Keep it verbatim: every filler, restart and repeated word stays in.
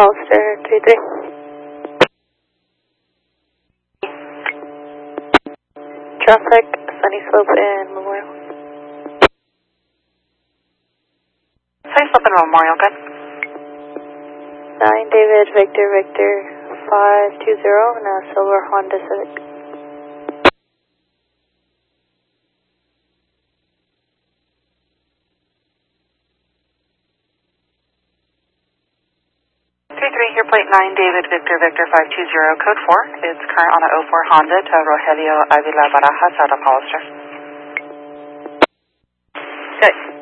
Hollister, three three. Traffic, Sunny Slope and Memorial. Sunny Slope and Memorial, good. nine David, Victor, Victor, five two zero, and a silver Honda Civic. three three, your plate nine David, Victor, Victor, five two zero, code four. It's current on an oh four Honda to Rogelio Avila Barajas out of Hollister. Good.